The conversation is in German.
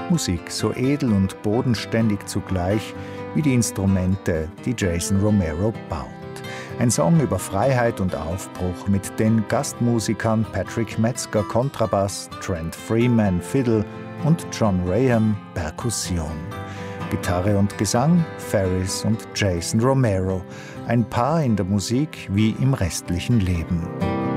Musik so edel und bodenständig zugleich wie die Instrumente, die Jason Romero baut. Ein Song über Freiheit und Aufbruch mit den Gastmusikern Patrick Metzger Kontrabass, Trent Freeman Fiddle und John Raham Perkussion. Gitarre und Gesang Ferris und Jason Romero, ein Paar in der Musik wie im restlichen Leben.